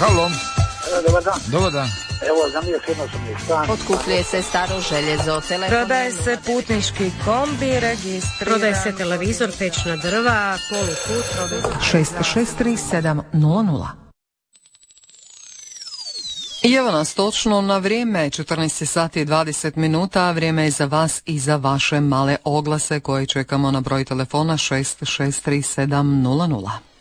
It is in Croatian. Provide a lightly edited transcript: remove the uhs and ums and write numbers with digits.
Halo. Dobar dan. Dobar dan. Evo, za mije jednosobni stan. Otkupljuje se staro željezo, telefon. Prodaje se putnički kombi, registriran. Prodaje se televizor, tečna drva, polukut. 663700. I evo nas točno na vrijeme, 14 sati i 20 minuta, vrijeme je za vas i za vaše male oglase koje čekamo na broj telefona 663700.